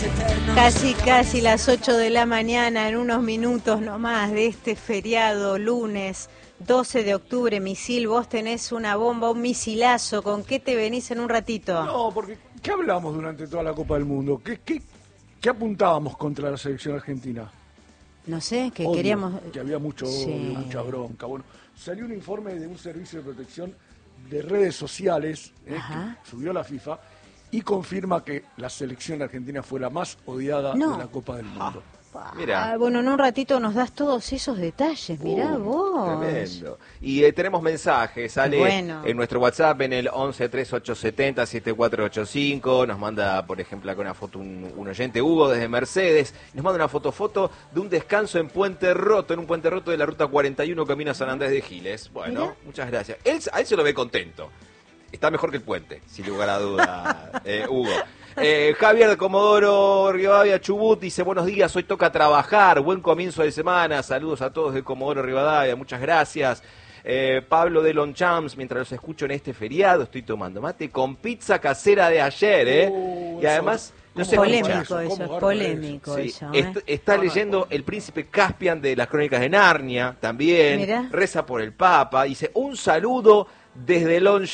Casi las 8 de la mañana, en unos minutos nomás de este feriado, lunes 12 de octubre, misil, vos tenés una bomba, un misilazo, ¿con qué te venís en un ratito? No, porque ¿qué hablamos durante toda la Copa del Mundo? ¿Qué apuntábamos contra la selección argentina? No sé, que Odio, queríamos... que había mucho odio, Sí. mucha bronca. Bueno, salió un informe de un servicio de protección de redes sociales que subió la FIFA y confirma que la selección argentina fue la más odiada de la Copa del Mundo. Mira. Bueno, en un ratito nos das todos esos detalles, mirá vos. Tremendo. Y tenemos mensajes, sale en nuestro WhatsApp en el 1138707485, nos manda, por ejemplo, acá una foto un oyente, Hugo, desde Mercedes, nos manda una foto de un descanso en Puente Roto, en un puente roto de la ruta 41, camino a San Andrés de Giles. Bueno, muchas gracias. A él se lo ve contento. Está mejor que el puente, sin lugar a duda, Hugo. Javier de Comodoro Rivadavia, Chubut, dice: buenos días, hoy toca trabajar, buen comienzo de semana, saludos a todos de Comodoro Rivadavia, muchas gracias. Pablo de Longchamps, mientras los escucho en este feriado, estoy tomando mate con pizza casera de ayer, y además... No sé, polémico eso, es polémico eso. Está leyendo El Príncipe Caspian de las Crónicas de Narnia, también. Mirá. Reza por el Papa, dice: un saludo desde Longchamps.